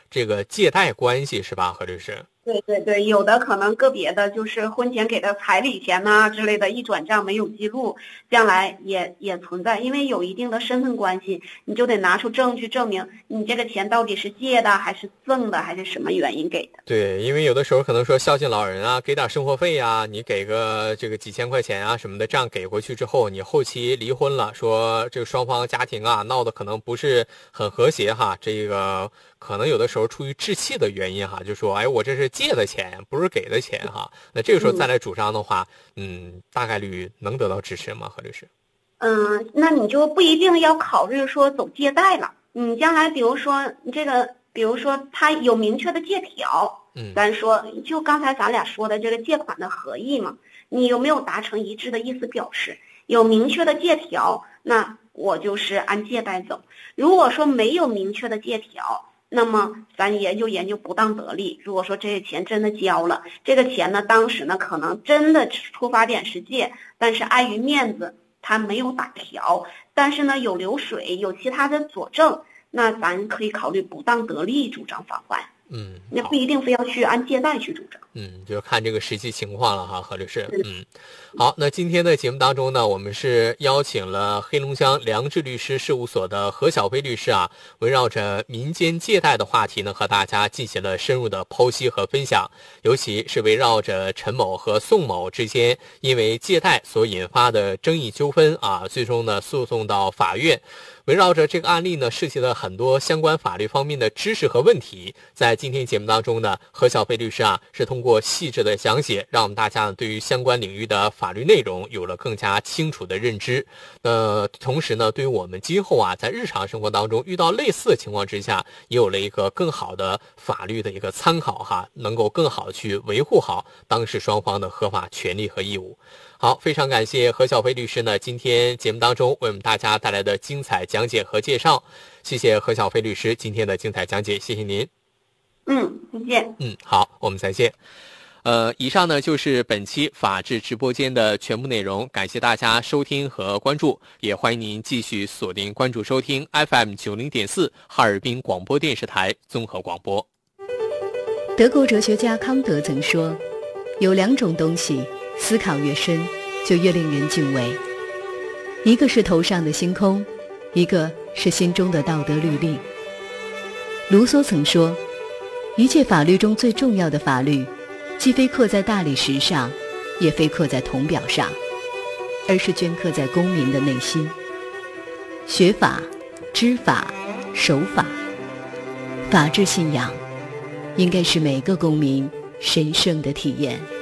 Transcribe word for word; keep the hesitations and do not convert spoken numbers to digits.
这个借贷关系是吧？何律师？ 对对对，有的可能个别的就是婚前给的彩礼钱呐、之类的，一转账没有记录，将来也也存在，因为有一定的身份关系，你就得拿出证据证明你这个钱到底是借的还是赠的，还是什么原因给的。 对，因为有的时候可能说孝敬老人啊，给点生活费呀、你给个这个几千块钱啊什么的，这样给过去之后，你后期离婚了，说这个双方家庭啊闹得可能不是很和谐哈，这个可能有的时候出于置气的原因哈，就说哎我这是借的钱，不是给的钱哈，那这个时候再来主张的话，嗯，嗯大概率能得到支持吗？何律师？ 嗯，那你就不一定要考虑说走借贷了。你将来比如说你这个，比如说他有明确的借条， 嗯， 咱说就刚才咱俩说的这个借款的合意嘛，你有没有达成一致的意思表示？有明确的借条，那我就是按借贷走。如果说没有明确的借条，那么咱研究研究不当得利。如果说这个钱真的交了，这个钱呢，当时呢可能真的出发点是借，但是碍于面子。他没有打条，但是呢有流水，有其他的佐证，那咱可以考虑不当得利主张返还。 嗯， 那不一定非要去按借贷去主张。 嗯，就看这个实际情况了哈，何律师。嗯，好，那今天的节目当中呢，我们是邀请了黑龙江良知律师事务所的何小飞律师啊，围绕着民间借贷的话题呢，和大家进行了深入的剖析和分享，尤其是围绕着陈某和宋某之间因为借贷所引发的争议纠纷啊，最终呢诉讼到法院。围绕着这个案例呢，涉及了很多相关法律方面的知识和问题。在今天节目当中呢，何小飞律师啊，是通过细致的讲解，让我们大家呢对于相关领域的法律内容有了更加清楚的认知。呃，同时呢，对于我们今后啊，在日常生活当中遇到类似的情况之下，也有了一个更好的法律的一个参考哈，能够更好的去维护好当事双方的合法权利和义务。好，非常感谢何小飞律师呢，今天节目当中为我们大家带来的精彩讲解和介绍，谢谢何小飞律师今天的精彩讲解，谢谢您。 嗯，再见。 嗯，好，我们再见。呃，以上呢就是本期法治直播间的全部内容，感谢大家收听和关注，也欢迎您继续锁定关注收听 F M 九零点四哈尔滨广播电视台综合广播。 德国哲学家康德曾说，有两种东西思考越深就越令人敬畏，一个是头上的星空，一个是心中的道德律令。卢梭曾说，一切法律中最重要的法律，既非刻在大理石上，也非刻在铜表上，而是镌刻在公民的内心。学法、知法、守法，法治信仰应该是每个公民神圣的体验。